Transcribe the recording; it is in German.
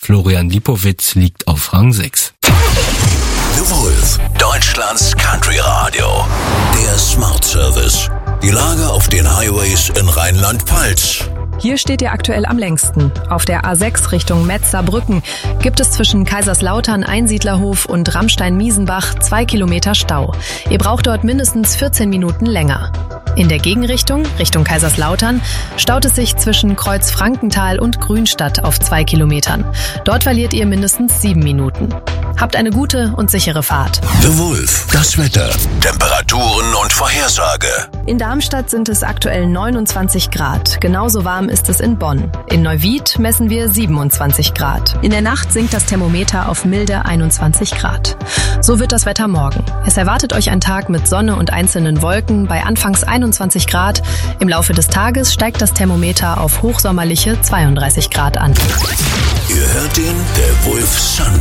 Florian Lipowitz liegt auf Rang 6. The Wolf, Deutschlands Country Radio. Der Smart Service. Die Lage auf den Highways in Rheinland-Pfalz. Hier steht ihr aktuell am längsten. Auf der A6 Richtung Metz-Saarbrücken gibt es zwischen Kaiserslautern Einsiedlerhof und Ramstein-Miesenbach 2 Kilometer Stau. Ihr braucht dort mindestens 14 Minuten länger. In der Gegenrichtung, Richtung Kaiserslautern, staut es sich zwischen Kreuz-Frankenthal und Grünstadt auf 2 Kilometern. Dort verliert ihr mindestens 7 Minuten. Habt eine gute und sichere Fahrt. The Wolf, das Wetter, Temperaturen und Vorhersage. In Darmstadt sind es aktuell 29 Grad. Genauso warm ist es in Bonn. In Neuwied messen wir 27 Grad. In der Nacht sinkt das Thermometer auf milde 21 Grad. So wird das Wetter morgen. Es erwartet euch ein Tag mit Sonne und einzelnen Wolken bei anfangs 21 Grad. Im Laufe des Tages steigt das Thermometer auf hochsommerliche 32 Grad an. Ihr hört den The Wolf Sun